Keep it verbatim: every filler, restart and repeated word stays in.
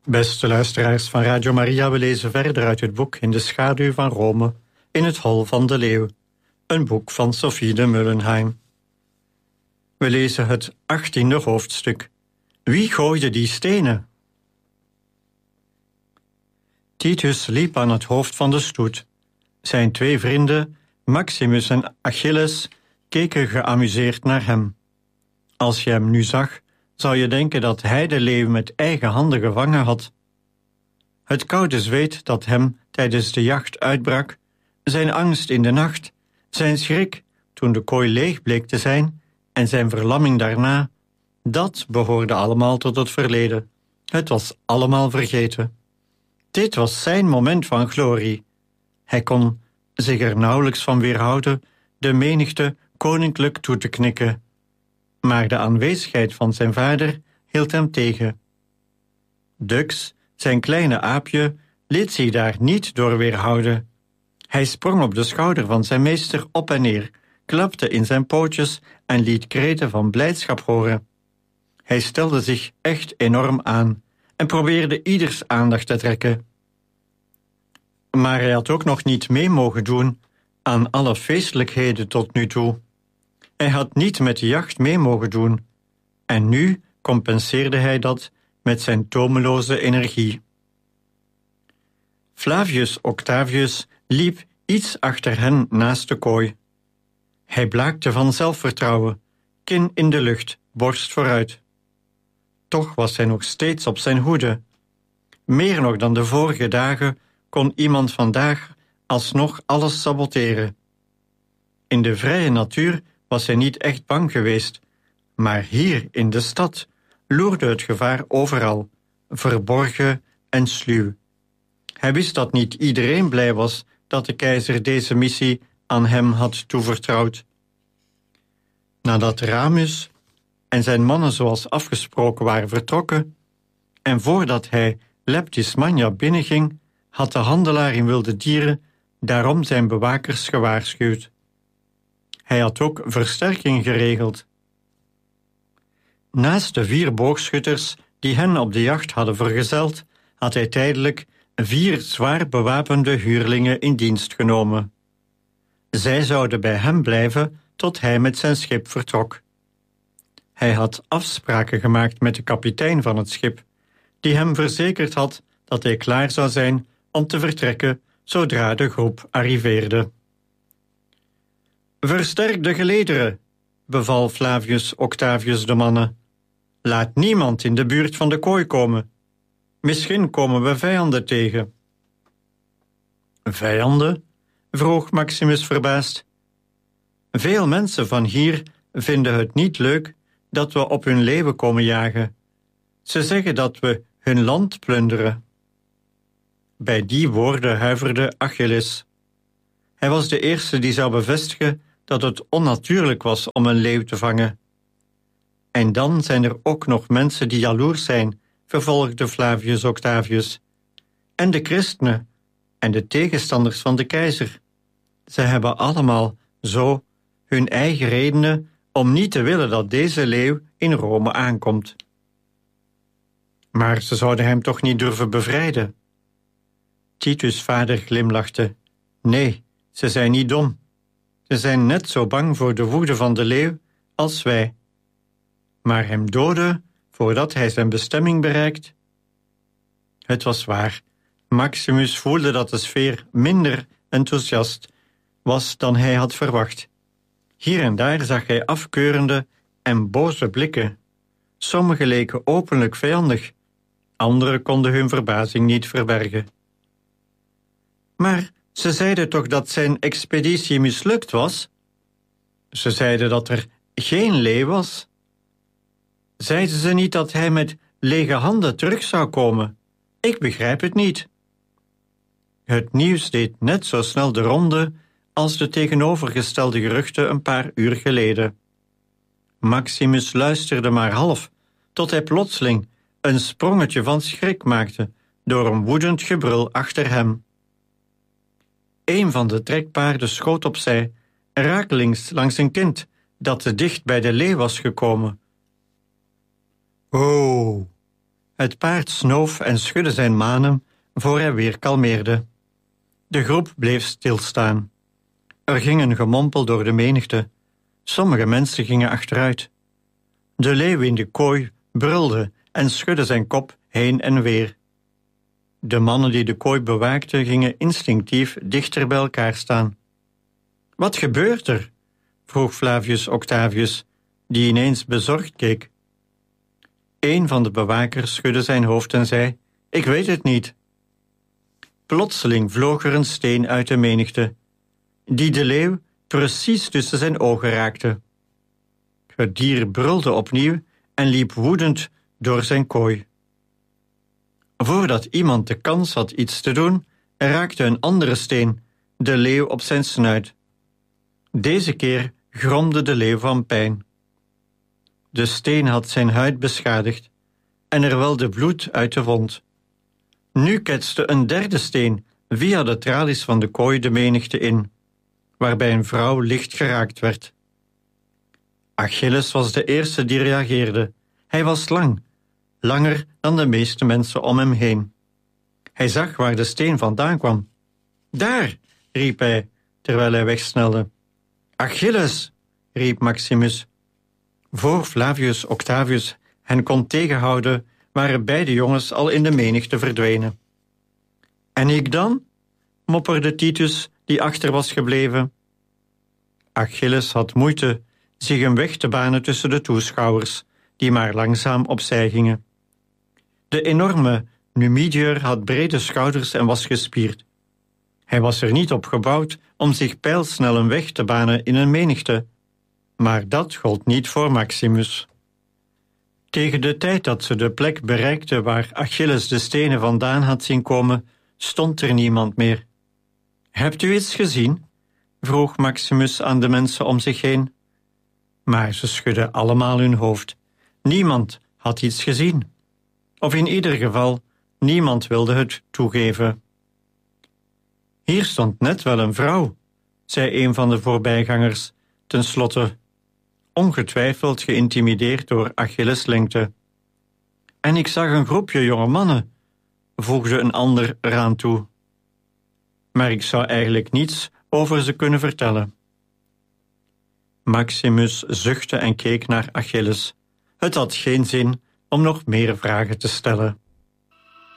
Beste luisteraars van Radio Maria, we lezen verder uit het boek In de schaduw van Rome, in het hol van de leeuw. Een boek van Sophie de Mullenheim. We lezen het achttiende hoofdstuk. Wie gooide die stenen? Titus liep aan het hoofd van de stoet. Zijn twee vrienden, Maximus en Achilles, keken geamuseerd naar hem. Als je hem nu zag, zou je denken dat hij de leeuw met eigen handen gevangen had. Het koude zweet dat hem tijdens de jacht uitbrak, zijn angst in de nacht, zijn schrik toen de kooi leeg bleek te zijn en zijn verlamming daarna, dat behoorde allemaal tot het verleden. Het was allemaal vergeten. Dit was zijn moment van glorie. Hij kon zich er nauwelijks van weerhouden de menigte koninklijk toe te knikken. Maar de aanwezigheid van zijn vader hield hem tegen. Dux, zijn kleine aapje, liet zich daar niet door weerhouden. Hij sprong op de schouder van zijn meester op en neer, klapte in zijn pootjes en liet kreten van blijdschap horen. Hij stelde zich echt enorm aan en probeerde ieders aandacht te trekken. Maar hij had ook nog niet mee mogen doen aan alle feestelijkheden tot nu toe. Hij had niet met de jacht mee mogen doen, en nu compenseerde hij dat met zijn tomeloze energie. Flavius Octavius liep iets achter hen naast de kooi. Hij blaakte van zelfvertrouwen, kin in de lucht, borst vooruit. Toch was hij nog steeds op zijn hoede. Meer nog dan de vorige dagen kon iemand vandaag alsnog alles saboteren. In de vrije natuur was hij niet echt bang geweest, maar hier in de stad loerde het gevaar overal, verborgen en sluw. Hij wist dat niet iedereen blij was dat de keizer deze missie aan hem had toevertrouwd. Nadat Ramus en zijn mannen zoals afgesproken waren vertrokken, en voordat hij Leptis Magna binnenging, had de handelaar in wilde dieren daarom zijn bewakers gewaarschuwd. Hij had ook versterking geregeld. Naast de vier boogschutters die hen op de jacht hadden vergezeld, had hij tijdelijk vier zwaar bewapende huurlingen in dienst genomen. Zij zouden bij hem blijven tot hij met zijn schip vertrok. Hij had afspraken gemaakt met de kapitein van het schip, die hem verzekerd had dat hij klaar zou zijn om te vertrekken zodra de groep arriveerde. Versterk de gelederen, beval Flavius Octavius de mannen. Laat niemand in de buurt van de kooi komen. Misschien komen we vijanden tegen. Vijanden? Vroeg Maximus verbaasd. Veel mensen van hier vinden het niet leuk dat we op hun leeuwen komen jagen. Ze zeggen dat we hun land plunderen. Bij die woorden huiverde Achilles. Hij was de eerste die zou bevestigen dat het onnatuurlijk was om een leeuw te vangen. En dan zijn er ook nog mensen die jaloers zijn, vervolgde Flavius Octavius. En de christenen en de tegenstanders van de keizer. Ze hebben allemaal zo hun eigen redenen om niet te willen dat deze leeuw in Rome aankomt. Maar ze zouden hem toch niet durven bevrijden? Titus' vader glimlachte. Nee, ze zijn niet dom. Ze zijn net zo bang voor de woede van de leeuw als wij. Maar hem doden voordat hij zijn bestemming bereikt? Het was waar. Maximus voelde dat de sfeer minder enthousiast was dan hij had verwacht. Hier en daar zag hij afkeurende en boze blikken. Sommigen leken openlijk vijandig, anderen konden hun verbazing niet verbergen. Maar ze zeiden toch dat zijn expeditie mislukt was? Ze zeiden dat er geen leeuw was. Zeiden ze niet dat hij met lege handen terug zou komen? Ik begrijp het niet. Het nieuws deed net zo snel de ronde als de tegenovergestelde geruchten een paar uur geleden. Maximus luisterde maar half, tot hij plotseling een sprongetje van schrik maakte door een woedend gebrul achter hem. Een van de trekpaarden schoot opzij, rakelings langs een kind dat te dicht bij de leeuw was gekomen. Oh, Het paard snoof en schudde zijn manen voor hij weer kalmeerde. De groep bleef stilstaan. Er ging een gemompel door de menigte. Sommige mensen gingen achteruit. De leeuw in de kooi brulde en schudde zijn kop heen en weer. De mannen die de kooi bewaakten gingen instinctief dichter bij elkaar staan. Wat gebeurt er? Vroeg Flavius Octavius, die ineens bezorgd keek. Een van de bewakers schudde zijn hoofd en zei: Ik weet het niet. Plotseling vloog er een steen uit de menigte, die de leeuw precies tussen zijn ogen raakte. Het dier brulde opnieuw en liep woedend door zijn kooi. Voordat iemand de kans had iets te doen, raakte een andere steen de leeuw op zijn snuit. Deze keer gromde de leeuw van pijn. De steen had zijn huid beschadigd en er welde bloed uit de wond. Nu ketste een derde steen via de tralies van de kooi de menigte in, waarbij een vrouw licht geraakt werd. Achilles was de eerste die reageerde. Hij was lang, langer dan de meeste mensen om hem heen. Hij zag waar de steen vandaan kwam. Daar, riep hij, terwijl hij wegsnelde. Achilles, riep Maximus. Voor Flavius Octavius hen kon tegenhouden, waren beide jongens al in de menigte verdwenen. En ik dan? mopperde Titus, die achter was gebleven. Achilles had moeite zich een weg te banen tussen de toeschouwers, die maar langzaam opzij gingen. De enorme Numidiër had brede schouders en was gespierd. Hij was er niet op gebouwd om zich pijlsnel een weg te banen in een menigte, maar dat gold niet voor Maximus. Tegen de tijd dat ze de plek bereikten waar Achilles de stenen vandaan had zien komen, stond er niemand meer. Hebt u iets gezien? Vroeg Maximus aan de mensen om zich heen. Maar ze schudden allemaal hun hoofd. Niemand had iets gezien. Of in ieder geval, niemand wilde het toegeven. Hier stond net wel een vrouw, zei een van de voorbijgangers, ten slotte, ongetwijfeld geïntimideerd door Achilles' lengte. En ik zag een groepje jonge mannen, voegde een ander eraan toe. Maar ik zou eigenlijk niets over ze kunnen vertellen. Maximus zuchtte en keek naar Achilles. Het had geen zin om nog meer vragen te stellen.